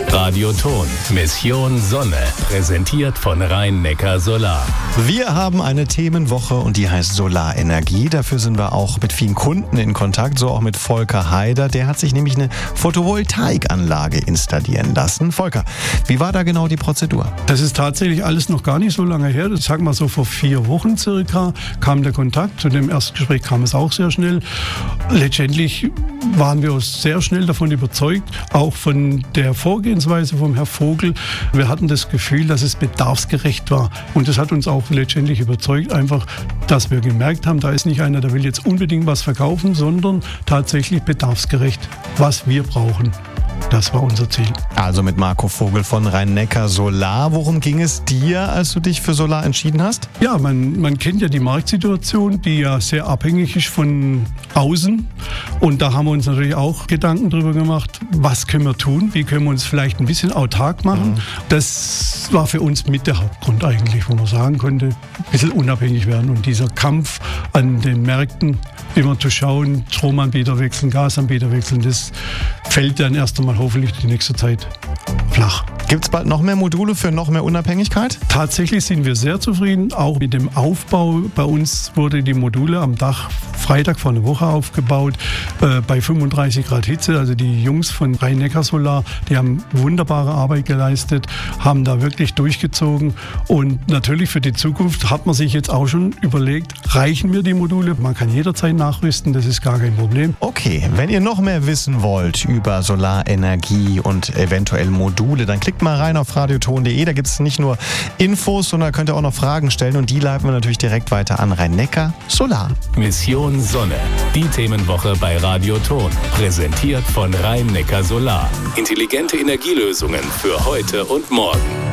Radioton. Mission Sonne. Präsentiert von Rhein-Neckar Solar. Wir haben eine Themenwoche und die heißt Solarenergie. Dafür sind wir auch mit vielen Kunden in Kontakt, so auch mit Volker Haider. Der hat sich nämlich eine Photovoltaikanlage installieren lassen. Volker, wie war da genau die Prozedur? Das ist tatsächlich alles noch gar nicht so lange her. Ich sag mal so vor 4 Wochen circa kam der Kontakt. Zu dem Erstgespräch kam es auch sehr schnell. Letztendlich waren wir sehr schnell davon überzeugt, auch von der Vorgehensweise vom Herrn Vogel. Wir hatten das Gefühl, dass es bedarfsgerecht war. Und das hat uns auch letztendlich überzeugt, einfach, dass wir gemerkt haben, da ist nicht einer, der will jetzt unbedingt was verkaufen, sondern tatsächlich bedarfsgerecht, was wir brauchen. Das war unser Ziel. Also mit Marco Vogel von Rhein-Neckar Solar. Worum ging es dir, als du dich für Solar entschieden hast? Ja, man kennt ja die Marktsituation, die ja sehr abhängig ist von außen. Und da haben wir uns natürlich auch Gedanken darüber gemacht, was können wir tun, wie können wir uns vielleicht ein bisschen autark machen. Das war für uns mit der Hauptgrund eigentlich, wo man sagen konnte, ein bisschen unabhängig werden. Und dieser Kampf an den Märkten, immer zu schauen, Stromanbieter wechseln, Gasanbieter wechseln, das fällt dann erst einmal hoffentlich die nächste Zeit flach. Gibt es bald noch mehr Module für noch mehr Unabhängigkeit? Tatsächlich sind wir sehr zufrieden, auch mit dem Aufbau. Bei uns wurde die Module am Dach Freitag vor einer Woche aufgebaut, bei 35 Grad Hitze. Also die Jungs von Rhein-Neckar Solar, die haben wunderbare Arbeit geleistet, haben da wirklich durchgezogen. Und natürlich für die Zukunft hat man sich jetzt auch schon überlegt, reichen mir die Module? Man kann jederzeit nachrüsten, das ist gar kein Problem. Okay, wenn ihr noch mehr wissen wollt über Solarenergie und eventuell Module, dann klickt mal rein auf radioton.de. Da gibt es nicht nur Infos, sondern könnt ihr auch noch Fragen stellen und die leiten wir natürlich direkt weiter an Rhein-Neckar Solar. Mission Sonne. Die Themenwoche bei Radioton. Präsentiert von Rhein-Neckar Solar. Intelligente Energielösungen für heute und morgen.